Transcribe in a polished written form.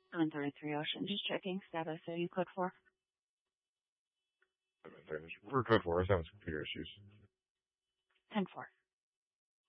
733 Ocean. Just checking status. Are you code 4? We're code 4. We're having some computer issues. 10-4.